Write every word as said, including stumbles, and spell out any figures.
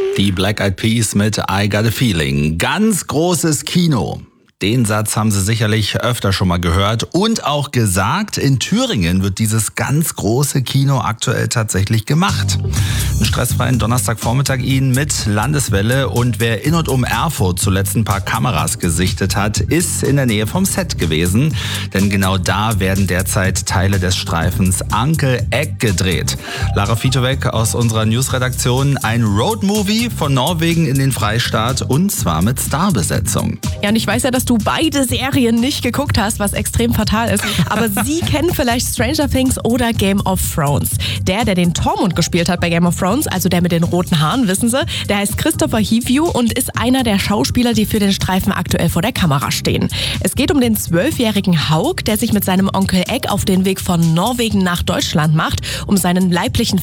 Die Black Eyed Peas mit I Got a Feeling. Ganz großes Kino. Den Satz haben Sie sicherlich öfter schon mal gehört und auch gesagt. In Thüringen wird dieses ganz große Kino aktuell tatsächlich gemacht. Einen stressfreien Donnerstagvormittag Ihnen mit Landeswelle. Und wer in und um Erfurt zuletzt ein paar Kameras gesichtet hat, ist in der Nähe vom Set gewesen. Denn genau da werden derzeit Teile des Streifens Anke Eck gedreht. Lara Fitovec aus unserer Newsredaktion. Ein Roadmovie von Norwegen in den Freistaat und zwar mit Starbesetzung. Ja, und ich weiß ja, dass du beide Serien nicht geguckt hast, was extrem fatal ist. Aber Sie kennen vielleicht Stranger Things oder Game of Thrones. Der, der den Tormund gespielt hat bei Game of Thrones, also der mit den roten Haaren, wissen Sie, der heißt Christopher Hivju und ist einer der Schauspieler, die für den Streifen aktuell vor der Kamera stehen. Es geht um den zwölfjährigen Hauk, der sich mit seinem Onkel Egg auf den Weg von Norwegen nach Deutschland macht, um seinen leiblichen